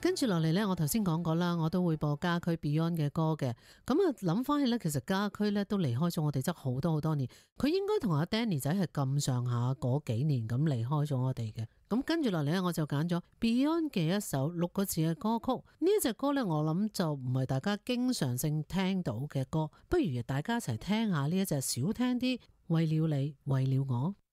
跟住落嚟呢，我頭先講過啦，我都會播家駒 Beyond 嘅歌嘅。咁啊，諗翻起呢，其實家駒呢都離開咗我哋，真好多好多年。佢應該同阿 Danny 仔係咁上下嗰幾年咁離開咗我哋嘅。咁跟住落嚟呢，我就揀咗 Beyond 嘅一首6個字嘅歌曲。呢一隻歌呢，我諗就唔係大家經常性聽到嘅歌，不如大家一齊聽下呢一隻少聽啲，為了你，為了我。